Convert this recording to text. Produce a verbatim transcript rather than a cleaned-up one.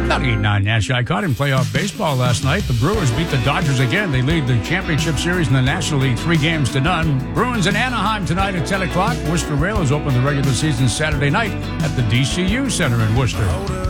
ninety-nine Nash Icon in playoff baseball last night. The Brewers beat the Dodgers again. They lead the championship series in the National League three games to none. Bruins in Anaheim tonight at ten o'clock. Worcester Railers open the regular season Saturday night at the D C U Center in Worcester.